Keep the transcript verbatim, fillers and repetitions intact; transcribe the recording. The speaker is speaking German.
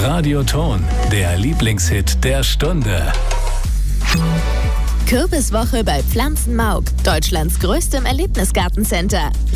Radioton, der Lieblingshit der Stunde. Kürbiswoche bei Pflanzenmauk, Deutschlands größtem Erlebnisgartencenter.